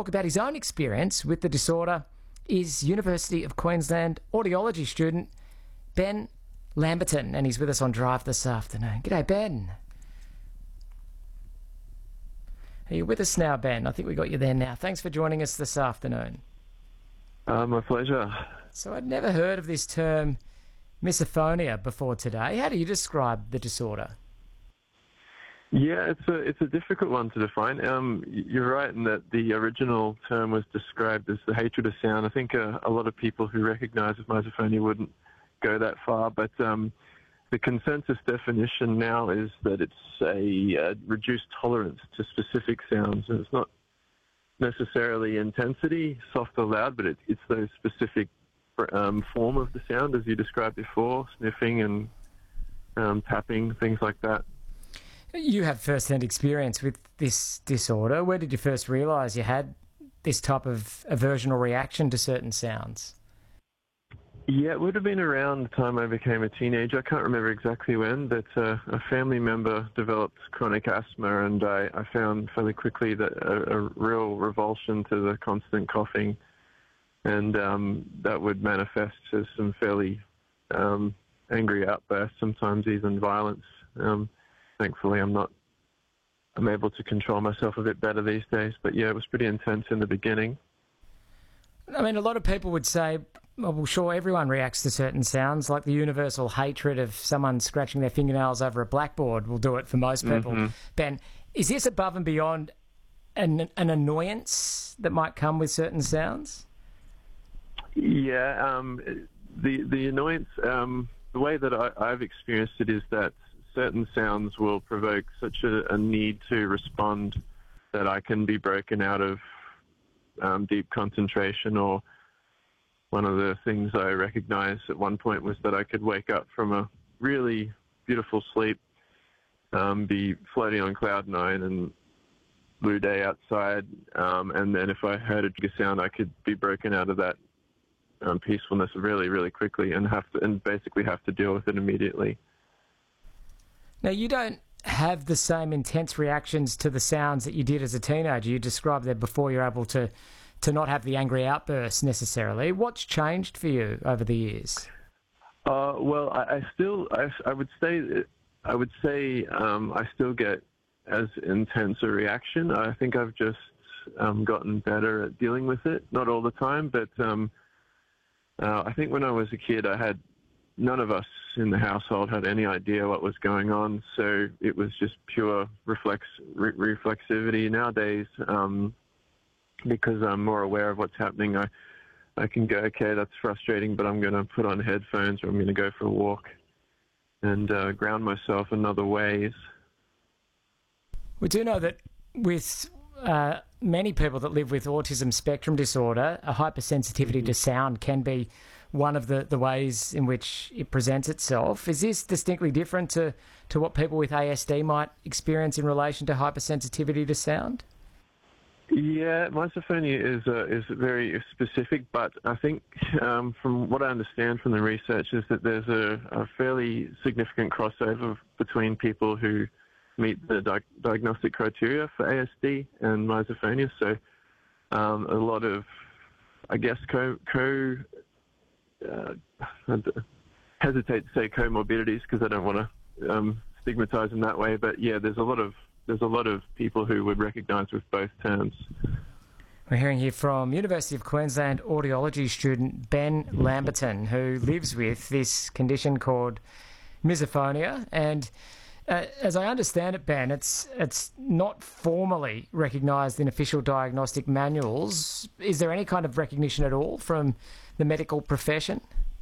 talk about his own experience with the disorder is University of Queensland audiology student Ben Lamberton, and he's with us on Drive this afternoon. G'day, Ben. Are you with us now, Ben? I think we got you there now. Thanks for joining us this afternoon. My pleasure. So I'd never heard of this term misophonia before today. How do you describe the disorder? Yeah, it's a difficult one to define. You're right in that the original term was described as the hatred of sound. I think a lot of people who recognise misophonia wouldn't go that far, but the consensus definition now is that it's a reduced tolerance to specific sounds. And it's not necessarily intensity, soft or loud, but it's those specific form of the sound, as you described before, sniffing and tapping, things like that. You have first-hand experience with this disorder. Where did you first realise you had this type of aversion or reaction to certain sounds? Yeah, it would have been around the time I became a teenager. I can't remember exactly when, but a family member developed chronic asthma, and I found fairly quickly that a real revulsion to the constant coughing, and that would manifest as some fairly angry outbursts, sometimes even violence. Thankfully, I'm able to control myself a bit better these days, but yeah, it was pretty intense in the beginning. I mean, a lot of people would say, well, sure, everyone reacts to certain sounds, like the universal hatred of someone scratching their fingernails over a blackboard will do it for most people. Mm-hmm. Ben, is this above and beyond an annoyance that might come with certain sounds? Yeah, the annoyance, the way that I've experienced it is that certain sounds will provoke such a need to respond that I can be broken out of deep concentration. Or one of the things I recognized at one point was that I could wake up from a really beautiful sleep, be floating on cloud nine and blue day outside, and then if I heard a trigger sound, I could be broken out of that peacefulness really, really quickly and basically have to deal with it immediately. Now, you don't have the same intense reactions to the sounds that you did as a teenager. You described that before you're able to not have the angry outbursts necessarily. What's changed for you over the years? Well, I would say I still get as intense a reaction. I think I've just gotten better at dealing with it. Not all the time, but I think when I was a kid, none of us in the household had any idea what was going on, so it was just pure reflexivity. Nowadays, because I'm more aware of what's happening, I can go, okay, that's frustrating, but I'm going to put on headphones or I'm going to go for a walk and ground myself in other ways. We do know that with many people that live with autism spectrum disorder, a hypersensitivity to sound can be one of the ways in which it presents itself. Is this distinctly different to what people with ASD might experience in relation to hypersensitivity to sound? Yeah, misophonia is very specific, but I think from what I understand from the research is that there's a fairly significant crossover between people who meet the diagnostic criteria for ASD and misophonia. So a lot of, I guess, I hesitate to say comorbidities because I don't want to stigmatize them that way. But yeah, there's a lot of people who would recognise with both terms. We're hearing here from University of Queensland audiology student Ben Lamberton, who lives with this condition called misophonia. And as I understand it, Ben, it's not formally recognised in official diagnostic manuals. Is there any kind of recognition at all from the medical profession?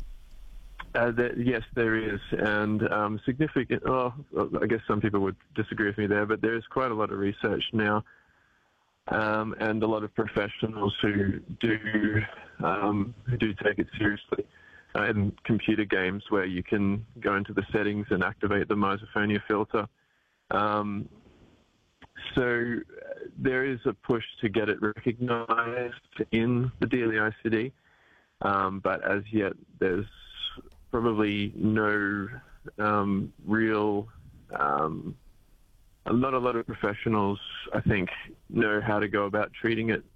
Yes, there is, and significant. Oh, I guess some people would disagree with me there, but there is quite a lot of research now, and a lot of professionals who do take it seriously. In computer games, where you can go into the settings and activate the misophonia filter. So there is a push to get it recognised in the DLE-ICD, but as yet there's probably no real, not a lot of professionals, I think, know how to go about treating it